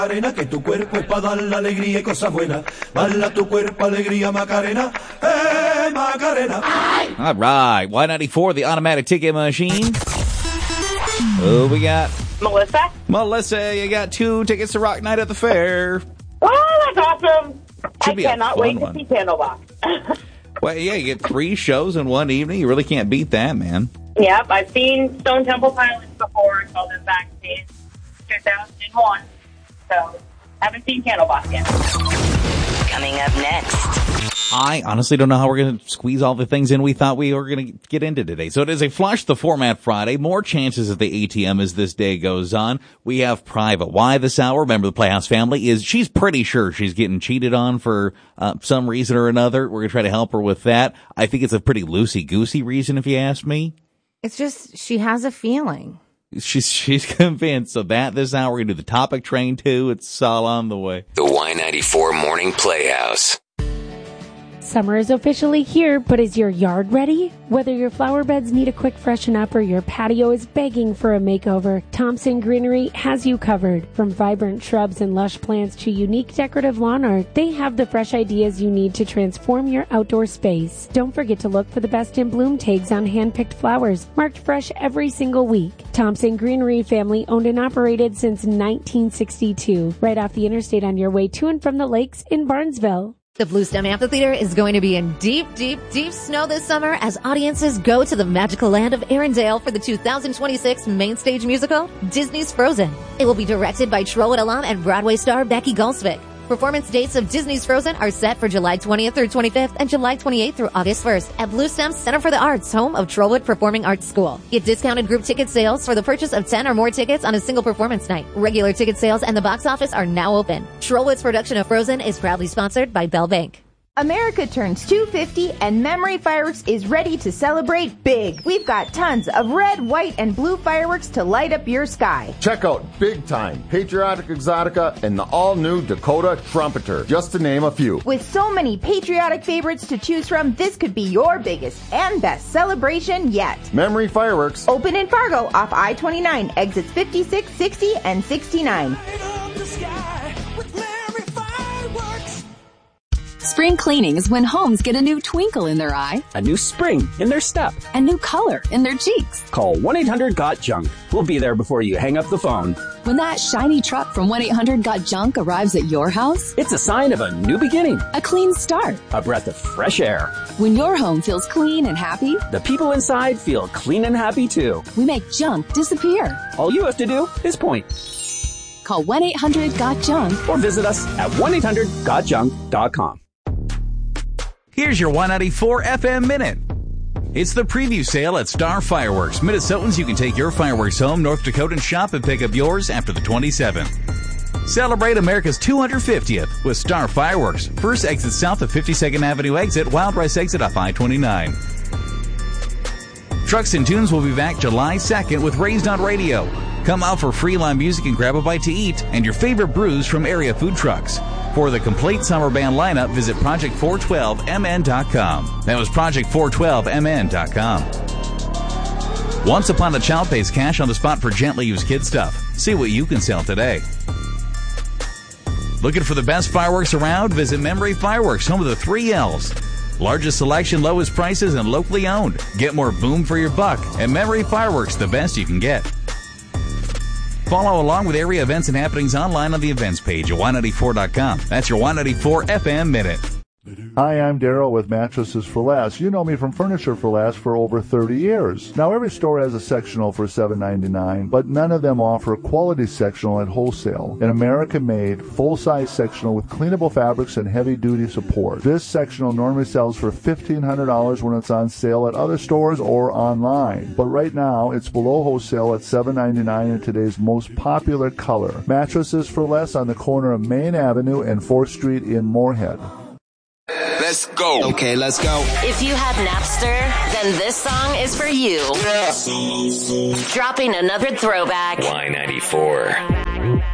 Macarena, que tu cuerpo es para dar la alegría y cosas buenas. Dale a tu cuerpo alegría, Macarena. Macarena. All right, Y94, the automatic ticket machine. Oh, we got Melissa. Melissa, you got 2 tickets to Rock Night at the Fair. Oh, that's awesome. Should I be a cannot fun wait one. to see Candlebox. Well, yeah, you get 3 shows in one evening. You really can't beat that, man. Yep, I've seen Stone Temple Pilots before. Saw them back in 2001. So, haven't seen Candlebox yet. Coming up next. I honestly don't know how we're going to squeeze all the things in we thought we were going to get into today. So it is a Flush the Format Friday. More chances at the ATM as this day goes on. We have Private Y this hour. Remember, the Playhouse family she's pretty sure she's getting cheated on for some reason or another. We're going to try to help her with that. I think it's a pretty loosey-goosey reason, if you ask me. It's just she has a feeling. She's convinced. So that this hour, we're going to do the topic train too. It's all on the way. The Y94 Morning Playhouse. Summer is officially here, but is your yard ready? Whether your flower beds need a quick freshen up or your patio is begging for a makeover, Thompson Greenery has you covered. From vibrant shrubs and lush plants to unique decorative lawn art, they have the fresh ideas you need to transform your outdoor space. Don't forget to look for the best in bloom tags on hand-picked flowers, marked fresh every single week. Thompson Greenery, family owned and operated since 1962, right off the interstate on your way to and from the lakes in Barnesville. The Bluestem Amphitheater is going to be in deep, deep, deep snow this summer as audiences go to the magical land of Arendelle for the 2026 main stage musical, Disney's Frozen. It will be directed by Trollope alum and Broadway star Becky Goldsvick. Performance dates of Disney's Frozen are set for July 20th through 25th and July 28th through August 1st at Bluestem Center for the Arts, home of Trollope Performing Arts School. Get discounted group ticket sales for the purchase of 10 or more tickets on a single performance night. Regular ticket sales and the box office are now open. Trollope's production of Frozen is proudly sponsored by Bell Bank. America turns 250 and Memory Fireworks is ready to celebrate big. We've got tons of red, white, and blue fireworks to light up your sky. Check out Big Time, Patriotic Exotica, and the all-new Dakota Trumpeter, just to name a few. With so many patriotic favorites to choose from, this could be your biggest and best celebration yet. Memory Fireworks. Open in Fargo off I-29, exits 56, 60, and 69. Spring cleaning is when homes get a new twinkle in their eye, a new spring in their step, a new color in their cheeks. Call 1-800-GOT-JUNK. We'll be there before you hang up the phone. When that shiny truck from 1-800-GOT-JUNK arrives at your house, it's a sign of a new beginning, a clean start, a breath of fresh air. When your home feels clean and happy, the people inside feel clean and happy too. We make junk disappear. All you have to do is point. Call 1-800-GOT-JUNK or visit us at 1-800-GOTJUNK.com. Here's your 194 FM Minute. It's the preview sale at Star Fireworks. Minnesotans, you can take your fireworks home. North Dakotans, shop and pick up yours after the 27th. Celebrate America's 250th with Star Fireworks. First exit south of 52nd Avenue exit, Wild Rice exit off I-29. Trucks and Tunes will be back July 2nd with Raised on Radio. Come out for free live music and grab a bite to eat and your favorite brews from area food trucks. For the complete summer band lineup, visit Project412MN.com. That was Project412MN.com. Once Upon a Child pays cash on the spot for gently used kid stuff. See what you can sell today. Looking for the best fireworks around? Visit Memory Fireworks, home of the 3 L's. Largest selection, lowest prices, and locally owned. Get more boom for your buck. And Memory Fireworks, the best you can get. Follow along with area events and happenings online on the events page at Y94.com. That's your Y94 FM Minute. Hi, I'm Daryl with Mattresses for Less. You know me from Furniture for Less for over 30 years. Now, every store has a sectional for $7.99, but none of them offer a quality sectional at wholesale. An American-made, full-size sectional with cleanable fabrics and heavy-duty support. This sectional normally sells for $1,500 when it's on sale at other stores or online. But right now, it's below wholesale at $7.99 in today's most popular color. Mattresses for Less on the corner of Main Avenue and 4th Street in Moorhead. Let's go. Okay, let's go. If you have Napster, then this song is for you. Dropping another throwback. Y94.